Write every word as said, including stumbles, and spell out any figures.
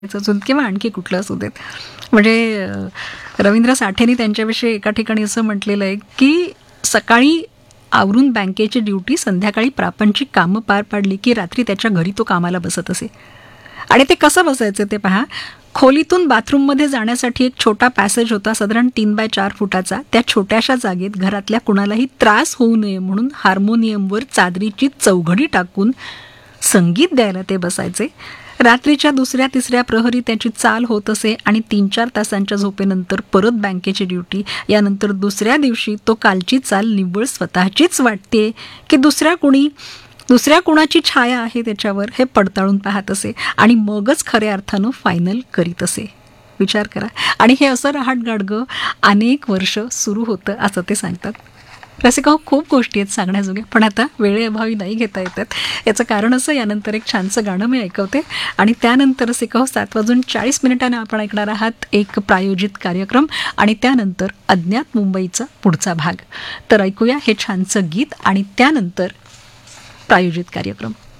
असून किंवा आणखी कुठलं असू देत. म्हणजे अ, रवींद्र साठेंनी त्यांच्याविषयी एका ठिकाणी असं म्हटलेलं आहे की सकाळी आवरून बँकेची ड्युटी, संध्याकाळी प्रापंचिक कामं पार पाडली की रात्री त्याच्या घरी तो कामाला बसत असे. आणि ते कसं बसायचं ते पहा. खोलीतून बाथरूममध्ये जाण्यासाठी एक छोटा पॅसेज होता, साधारण तीन बाय चार फुटाचा. त्या छोट्याशा जागेत घरातल्या कुणालाही त्रास होऊ नये म्हणून हार्मोनियमवर चादरीची चौघडी टाकून संगीत द्यायला ते बसायचे. रात्रीच्या दुसऱ्या तिसऱ्या प्रहरी त्याची चाल होत असे आणि तीन चार तासांच्या झोपेनंतर परत बँकेची ड्युटी. यानंतर दुसऱ्या दिवशी तो कालची चाल निव्वळ स्वतःचीच वाटते की दुसऱ्या कुणी दुसऱ्या कुणाची छाया आहे त्याच्यावर हे पडताळून पाहत असे आणि मगच खऱ्या अर्थानं फायनल करीत असे. विचार करा. आणि हे असं रहाटगाडगं अनेक वर्ष सुरू होतं असं ते सांगतात. रसिका, खूप गोष्टी आहेत सांगण्याजोग्या, पण आता वेळेअभावी नाही घेता येतात. याचं कारण असं, यानंतर एक छानसं गाणं मी ऐकवते आणि त्यानंतर रसिका सात वाजून चाळीस मिनिटांना आपण ऐकणार आहात एक प्रायोजित कार्यक्रम आणि त्यानंतर अज्ञात मुंबईचा पुढचा भाग. तर ऐकूया हे छानसं गीत आणि त्यानंतर प्रायोजित कार्यक्रम.